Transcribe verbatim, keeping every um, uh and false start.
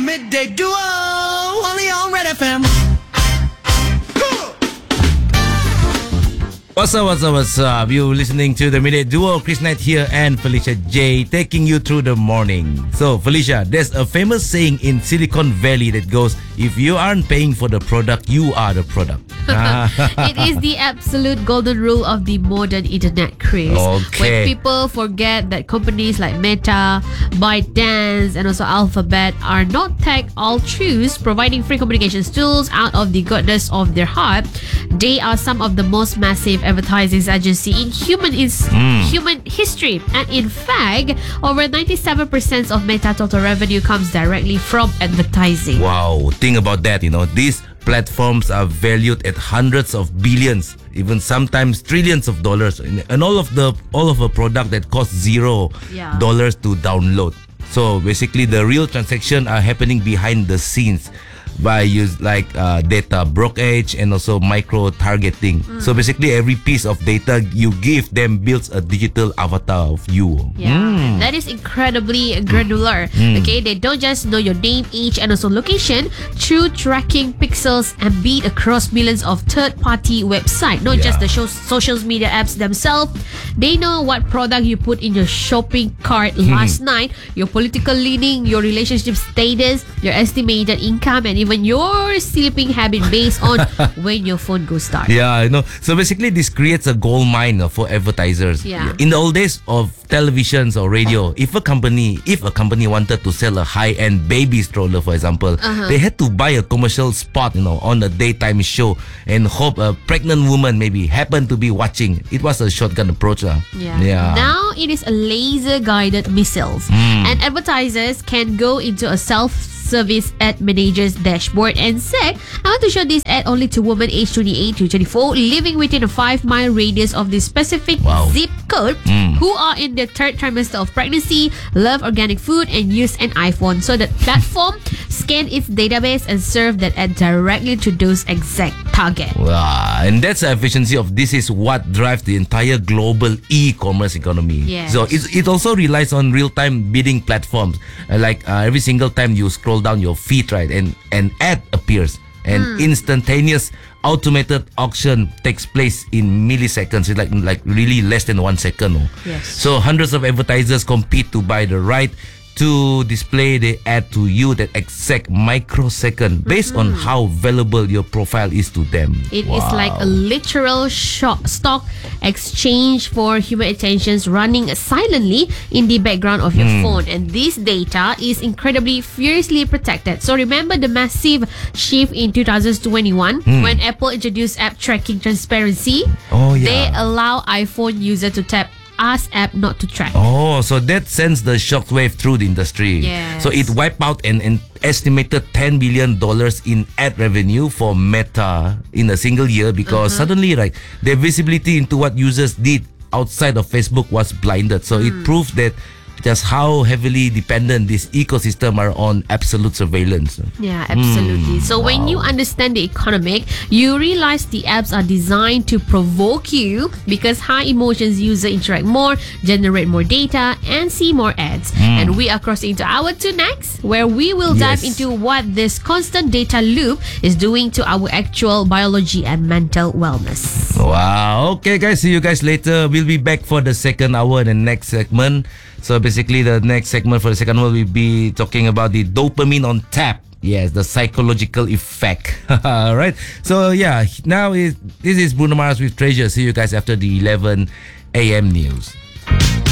Midday Duo, only on Red F M. What's up, what's up, what's up? You're listening to the Midday Duo, Chris Knight here and Felicia J taking you through the morning. So, Felicia, there's a famous saying in Silicon Valley that goes, if you aren't paying for the product, you are the product. It is the absolute golden rule of the modern internet, Chris. Okay. When people forget that companies like Meta, ByteDance, and also Alphabet are not tech altruists providing free communications tools out of the goodness of their heart, they are some of the most massive advertising agency in human is Mm. human history. And in fact, over ninety-seven percent of Meta total revenue comes directly from advertising. Wow, think about that, you know. These platforms are valued at hundreds of billions, even sometimes trillions of dollars, and and all of the all of a product that costs zero Yeah. dollars to download. So basically, the real transactions are happening behind the scenes by use like uh, data brokerage and also micro targeting. Mm. So basically, every piece of data you give them builds a digital avatar of you. Yeah, Mm. that is incredibly granular. Okay, they don't just know your name, age, and also location through tracking pixels and beat across millions of third-party websites, not just Yeah. the show, social media apps themselves. They know what product you put in your shopping cart last night, your political leaning, your relationship status, your estimated income, and even your sleeping habit based on when your phone goes dark. Yeah, I know. So basically, this creates a gold mine uh, for advertisers. Yeah. In the old days of televisions or radio, if a company if a company wanted to sell a high-end baby stroller, for example, Uh-huh. they had to buy a commercial spot, you know, on a daytime show and hope a pregnant woman maybe happened to be watching. It was a shotgun approach. Uh. Yeah. Yeah. Now it is a laser-guided missiles, and advertisers can go into a self-service ad manager's dashboard and say, "I want to show this ad only to women aged twenty-eight to twenty-four living within a five-mile radius of this specific Wow. zip code, who are in the third trimester of pregnancy, love organic food, and use an iPhone." So the platform scan its database and serve that ad directly to those exact target. Wow. And that's the efficiency of this is what drives the entire global e-commerce economy. Yes. So it, it also relies on real-time bidding platforms. Uh, like uh, every single time you scroll down your feed, right, and an ad appears, and instantaneous automated auction takes place in milliseconds. It's like like really less than one second. Oh. Yes. So hundreds of advertisers compete to buy the right to display the ad to you that exact microsecond based on how valuable your profile is to them. It is like a literal sho- stock exchange for human attentions running silently in the background of your phone. And this data is incredibly fiercely protected. So remember the massive shift in two thousand twenty-one when Apple introduced app tracking transparency. Oh, yeah. They allow iPhone user to tap Ask app not to track. Oh, so that sends the shockwave through the industry. Yes. So it wiped out an, an estimated ten billion dollars in ad revenue for Meta in a single year because suddenly, like, their visibility into what users did outside of Facebook was blinded. So it proved that just how heavily dependent this ecosystem are on absolute surveillance. Yeah, absolutely. So when you understand the economic, you realize the apps are designed to provoke you because high emotions user interact more, generate more data, and see more ads. And we are crossing into hour two next, where we will dive Yes. into what this constant data loop is doing to our actual biology and mental wellness. Wow. Okay, guys. See you guys later. We'll be back for the second hour and the next segment. So basically, the next segment for the second hour will be talking about the dopamine on tap. Yes, the psychological effect. All right. So yeah, now is this is Bruno Mars with Treasure. See you guys after the eleven a.m. news.